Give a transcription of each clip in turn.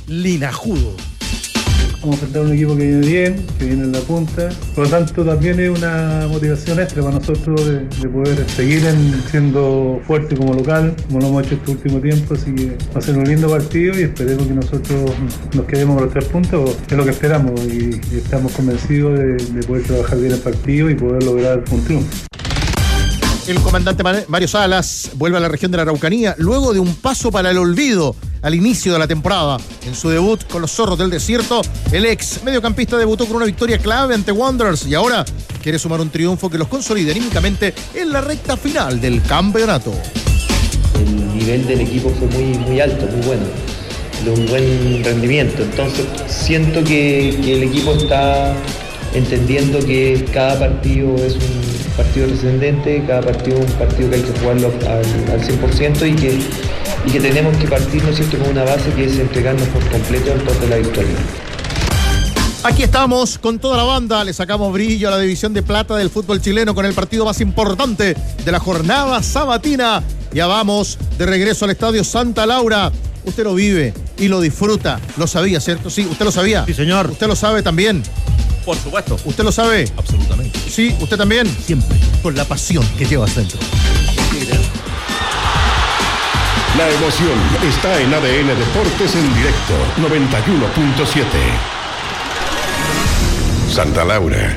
Linajudo. Vamos a enfrentar a un equipo que viene bien, que viene en la punta. Por lo tanto, también es una motivación extra para nosotros de poder seguir siendo fuerte como local, como lo hemos hecho este último tiempo. Así que va a ser un lindo partido y esperemos que nosotros nos quedemos con los 3 puntos. Es lo que esperamos y estamos convencidos de poder trabajar bien el partido y poder lograr un triunfo. El comandante Mario Salas vuelve a la región de la Araucanía luego de un paso para el olvido al inicio de la temporada. En su debut con los Zorros del Desierto, el ex mediocampista debutó con una victoria clave ante Wanderers y ahora quiere sumar un triunfo que los consolide anímicamente en la recta final del campeonato. El nivel del equipo fue muy alto, muy bueno, de un buen rendimiento. Entonces siento que el equipo está entendiendo que cada partido es un partido trascendente, cada partido es un partido que hay que jugarlo al 100% y que tenemos que partir, ¿no es cierto?, con una base que es entregarnos por completo en torno a la victoria. Aquí estamos con toda la banda, le sacamos brillo a la división de plata del fútbol chileno con el partido más importante de la jornada sabatina. Ya vamos de regreso al Estadio Santa Laura. Usted lo vive y lo disfruta. Lo sabía, ¿cierto? Sí, usted lo sabía. Sí, señor. Usted lo sabe también. Por supuesto. ¿Usted lo sabe? Absolutamente. Sí, usted también. Siempre. Con la pasión que llevas dentro. La emoción está en ADN Deportes en directo 91.7. Santa Laura.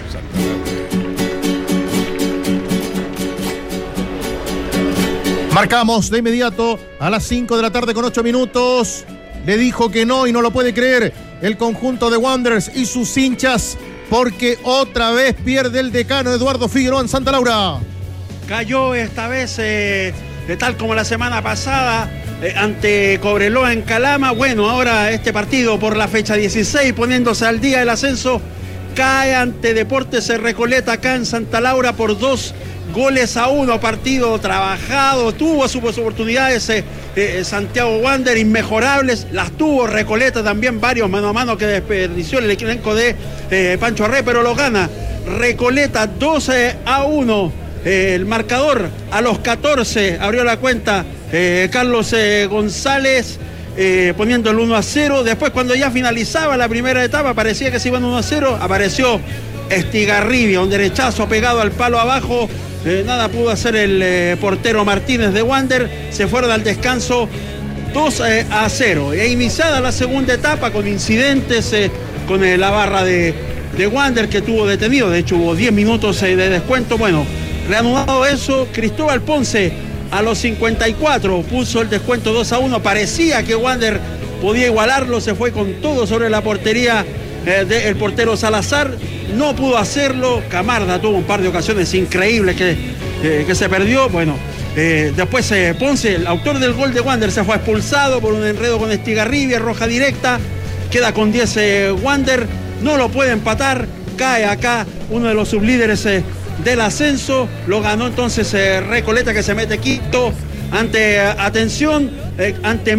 Marcamos de inmediato a las 5 de la tarde con 8 minutos. Le dijo que no y no lo puede creer el conjunto de Wanderers y sus hinchas porque otra vez pierde el decano Eduardo Figueroa en Santa Laura. Cayó esta vez, de tal como la semana pasada, ante Cobreloa en Calama. Bueno, ahora este partido por la fecha 16, poniéndose al día del ascenso, cae ante Deportes Recoleta acá en Santa Laura por 2-1. Partido trabajado, tuvo sus oportunidades Santiago Wander, inmejorables, las tuvo Recoleta también, varios mano a mano que desperdició el elenco de Pancho Arré, pero lo gana Recoleta 2-1. El marcador a los 14 abrió la cuenta Carlos González, poniendo el 1-0. Después, cuando ya finalizaba la primera etapa, parecía que se iban 1-0, apareció Estigarribia, un derechazo pegado al palo abajo. Nada pudo hacer el portero Martínez de Wander. Se fueron al descanso 2-0. E iniciada la segunda etapa con incidentes con la barra de Wander, que tuvo detenido. De hecho, hubo 10 minutos de descuento. Bueno, reanudado eso, Cristóbal Ponce a los 54 puso el descuento 2-1. Parecía que Wander podía igualarlo. Se fue con todo sobre la portería del portero Salazar. No pudo hacerlo. Camarda tuvo un par de ocasiones increíbles que se perdió. Bueno, después Ponce, el autor del gol de Wander, se fue expulsado por un enredo con Estigarribia, roja directa. Queda con 10 Wander. No lo puede empatar. Cae acá uno de los sublíderes del ascenso. Lo ganó entonces Recoleta, que se mete quinto ante, atención, ante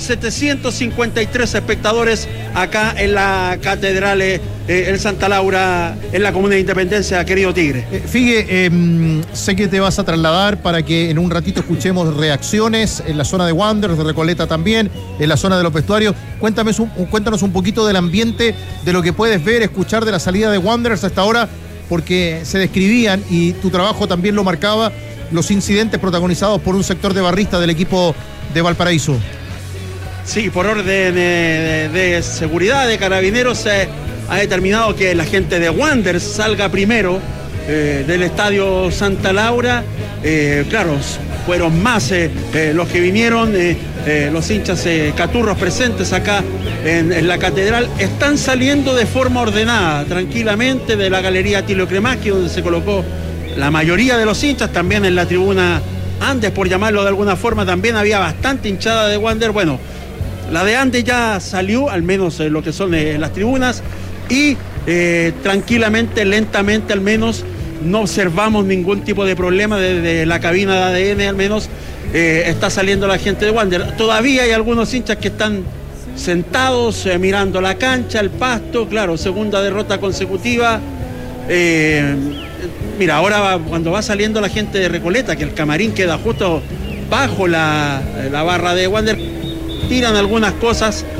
1.753 espectadores acá en la Catedral el Santa Laura, en la Comuna de Independencia, querido Tigre. Figue, sé que te vas a trasladar para que en un ratito escuchemos reacciones en la zona de Wanderers, de Recoleta también, en la zona de los vestuarios. Cuéntanos un poquito del ambiente, de lo que puedes ver, escuchar de la salida de Wanderers hasta ahora, porque se describían, y tu trabajo también lo marcaba, los incidentes protagonizados por un sector de barristas del equipo de Valparaíso. Sí, por orden de seguridad de Carabineros ha determinado que la gente de Wanderers salga primero del Estadio Santa Laura. Claro, fueron más los que vinieron, los hinchas caturros presentes acá en la Catedral. Están saliendo de forma ordenada, tranquilamente, de la Galería Tilio Cremaschi, donde se colocó la mayoría de los hinchas. También en la tribuna Andes, por llamarlo de alguna forma, también había bastante hinchada de Wander. Bueno, la de Andes ya salió, al menos lo que son las tribunas, y tranquilamente, lentamente, al menos no observamos ningún tipo de problema desde la cabina de ADN. Al menos está saliendo la gente de Wander. Todavía hay algunos hinchas que están sentados mirando la cancha, el pasto. Claro, segunda derrota consecutiva. Mira, ahora cuando va saliendo la gente de Recoleta, que el camarín queda justo bajo la barra de Wander, tiran algunas cosas